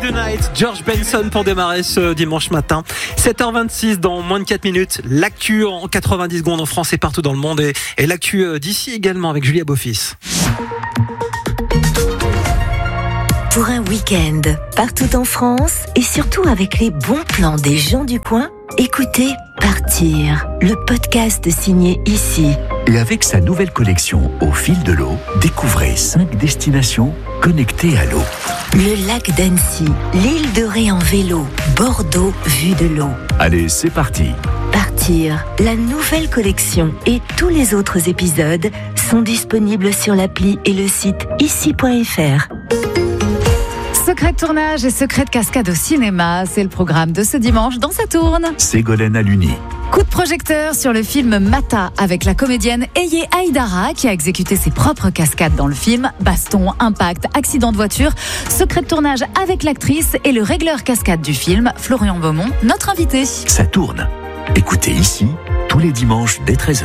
Tonight, George Benson pour démarrer ce dimanche matin. 7h26 dans moins de 4 minutes. L'actu en 90 secondes en France et partout dans le monde. Et l'actu d'ici également avec Julia Beaufils. Pour un week-end, partout en France et surtout avec les bons plans des gens du coin, écoutez Partir, le podcast signé Ici. Et avec sa nouvelle collection Au fil de l'eau, découvrez 5 destinations connectées à l'eau. Le lac d'Annecy, l'île de Ré en vélo, Bordeaux vue de l'eau. Allez, c'est parti. Partir, la nouvelle collection et tous les autres épisodes sont disponibles sur l'appli et le site ici.fr. Secret de tournage et secret de cascade au cinéma, c'est le programme de ce dimanche dans Ça tourne. Ségolène Aluni. Coup de projecteur sur le film Mata avec la comédienne Eye Aïdara qui a exécuté ses propres cascades dans le film. Baston, impact, accident de voiture. Secret de tournage avec l'actrice et le régleur cascade du film, Florian Beaumont, notre invité. Ça tourne. Écoutez Ici, tous les dimanches dès 13h.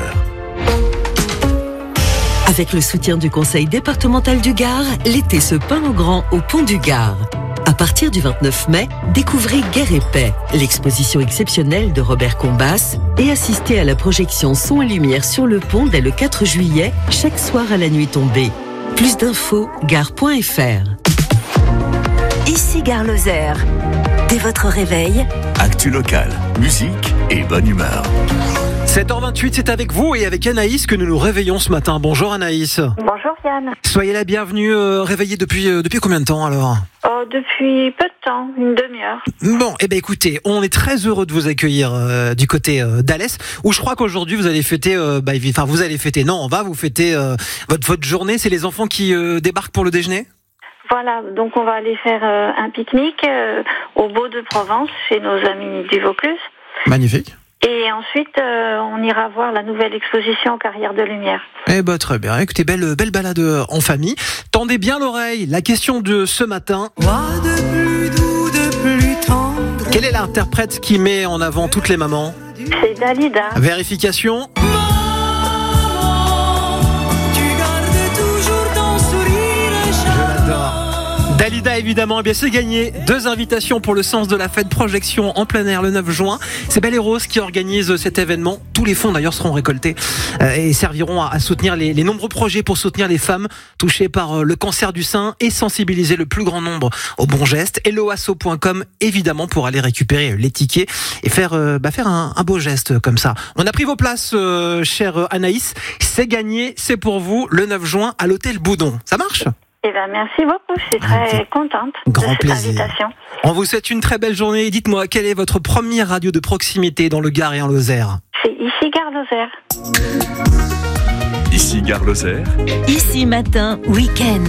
Avec le soutien du Conseil départemental du Gard, l'été se peint au grand au Pont du Gard. À partir du 29 mai, découvrez Guerre et Paix, l'exposition exceptionnelle de Robert Combas, et assistez à la projection son et lumière sur le pont dès le 4 juillet, chaque soir à la nuit tombée. Plus d'infos, gare.fr. Ici Gare Lozère. Dès votre réveil, Actu locale, musique et bonne humeur. 7h28, c'est avec vous et avec Anaïs que nous nous réveillons ce matin. Bonjour Anaïs. Bonjour Yann. Soyez la bienvenue, réveillée depuis combien de temps alors ? Depuis peu de temps, une demi-heure. Bon, eh ben écoutez, on est très heureux de vous accueillir du côté d'Alès, où je crois qu'aujourd'hui vous allez fêter, on va vous fêter votre journée. C'est les enfants qui débarquent pour le déjeuner ? Voilà, donc on va aller faire un pique-nique au Beau de Provence chez nos amis du Vaucluse. Magnifique. Et ensuite, on ira voir la nouvelle exposition Carrière de Lumière. Eh ben très bien. Écoutez, belle balade en famille. Tendez bien l'oreille. La question de ce matin. Quoi de plus doux, de plus tendre. Quelle est l'interprète qui met en avant toutes les mamans ? C'est Dalida. Vérification. Dalida évidemment, eh bien c'est gagné. 2 invitations pour le Sens de la Fête, projection en plein air le 9 juin. C'est Belle et Rose qui organise cet événement. Tous les fonds d'ailleurs seront récoltés et serviront à soutenir les nombreux projets pour soutenir les femmes touchées par le cancer du sein et sensibiliser le plus grand nombre aux bons gestes. helloasso.com évidemment pour aller récupérer les tickets et faire un beau geste comme ça. On a pris vos places, chère Anaïs. C'est gagné, c'est pour vous le 9 juin à l'hôtel Boudon. Ça marche ? Eh ben, merci beaucoup, je suis très contente Grand de cette plaisir. invitation. On vous souhaite une très belle journée. Dites-moi, quelle est votre première radio de proximité dans le Gard et en Lozère ? C'est Ici Gare Lozère. Ici Gare Lozère. Ici matin, week-end.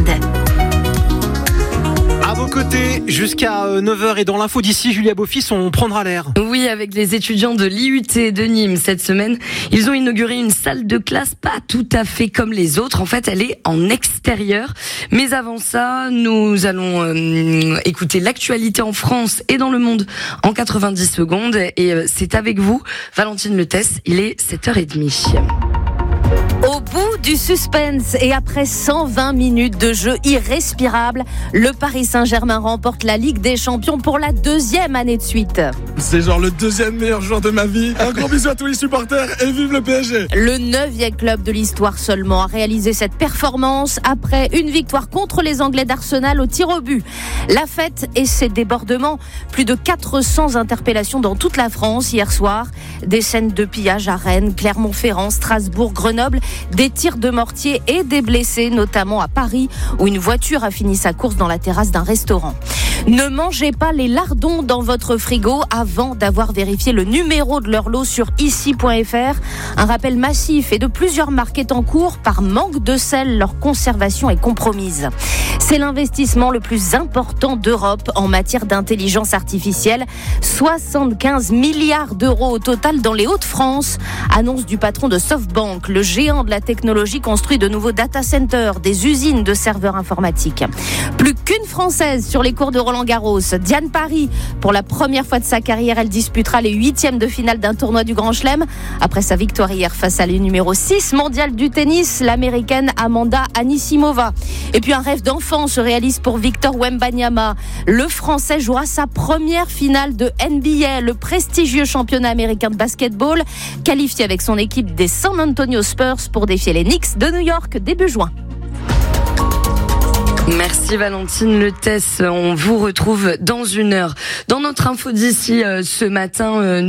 À vos côtés, jusqu'à 9h et dans l'info d'ici, Julia Beaufils, on prendra l'air. Oui, avec les étudiants de l'IUT de Nîmes cette semaine, ils ont inauguré une salle de classe pas tout à fait comme les autres. En fait, elle est en extérieur. Mais avant ça, nous allons écouter l'actualité en France et dans le monde en 90 secondes. Et c'est avec vous, Valentine Letesse, il est 7h30. Au bout du suspense et après 120 minutes de jeu irrespirable, le Paris Saint-Germain remporte la Ligue des Champions pour la 2e année de suite. C'est genre le 2e meilleur joueur de ma vie. Un gros bisou à tous les supporters et vive le PSG. Le 9e club de l'histoire seulement a réalisé cette performance après une victoire contre les Anglais d'Arsenal au tir au but. La fête et ses débordements, plus de 400 interpellations dans toute la France hier soir. Des scènes de pillage à Rennes, Clermont-Ferrand, Strasbourg, Grenoble, des tirs de mortier et des blessés, notamment à Paris, où une voiture a fini sa course dans la terrasse d'un restaurant. Ne mangez pas les lardons dans votre frigo avant d'avoir vérifié le numéro de leur lot sur ici.fr. Un rappel massif et de plusieurs marques est en cours. Par manque de sel, leur conservation est compromise. C'est l'investissement le plus important d'Europe en matière d'intelligence artificielle. 75 milliards d'euros au total dans les Hauts-de-France. Annonce du patron de SoftBank, le géant de la technologie construit de nouveaux data centers, des usines de serveurs informatiques. Plus qu'une Française sur les cours de Roland Roland-Garros. Diane Parry, pour la première fois de sa carrière, elle disputera les 8e de finale d'un tournoi du Grand Chelem. Après sa victoire hier face à la numéro 6 mondiale du tennis, l'américaine Amanda Anisimova. Et puis un rêve d'enfant se réalise pour Victor Wembanyama. Le Français jouera sa première finale de NBA, le prestigieux championnat américain de basketball, qualifié avec son équipe des San Antonio Spurs pour défier les Knicks de New York début juin. Merci Valentine Letès. On vous retrouve dans 1 heure. Dans notre info d'ici ce matin,